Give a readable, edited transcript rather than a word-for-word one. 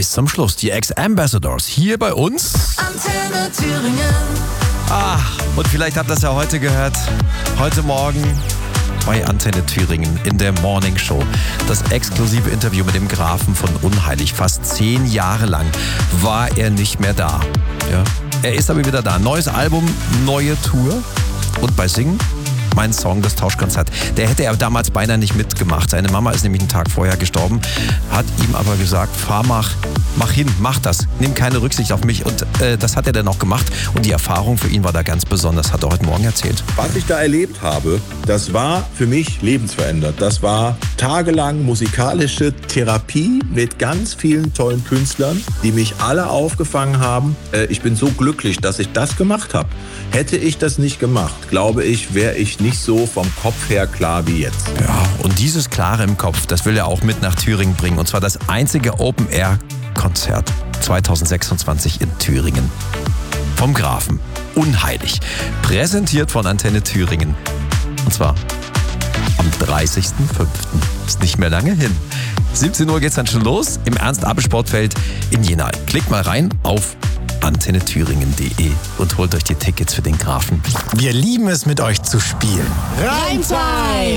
bis zum Schluss. Die Ex-Ambassadors hier bei uns. Antenne Thüringen. Und vielleicht habt ihr das ja heute gehört. Heute Morgen bei Antenne Thüringen in der Morning Show. Das exklusive Interview mit dem Grafen von Unheilig. Fast 10 Jahre lang war er nicht mehr da. Ja. Er ist aber wieder da. Neues Album, neue Tour. Und bei Singen, mein Song, das Tauschkonzert. Der hätte er damals beinahe nicht mitgemacht. Seine Mama ist nämlich einen Tag vorher gestorben, hat ihm aber gesagt, mach hin, mach das. Nimm keine Rücksicht auf mich. Und das hat er dann auch gemacht. Und die Erfahrung für ihn war da ganz besonders, hat er heute Morgen erzählt. Was ich da erlebt habe, das war für mich lebensverändert. Das war tagelang musikalische Therapie mit ganz vielen tollen Künstlern, die mich alle aufgefangen haben. Ich bin so glücklich, dass ich das gemacht habe. Hätte ich das nicht gemacht, glaube ich, wäre ich nicht so vom Kopf her klar wie jetzt. Ja, und dieses Klare im Kopf, das will er auch mit nach Thüringen bringen. Und zwar das einzige Open-Air-Konzert 2026 in Thüringen. Vom Grafen. Unheilig. Präsentiert von Antenne Thüringen. Und zwar am 30.05. Ist nicht mehr lange hin. 17 Uhr geht's dann schon los im Ernst-Abbe-Sportfeld in Jena. Klickt mal rein auf antennethüringen.de und holt euch die Tickets für den Grafen. Wir lieben es, mit euch zu spielen. Rheinzeit!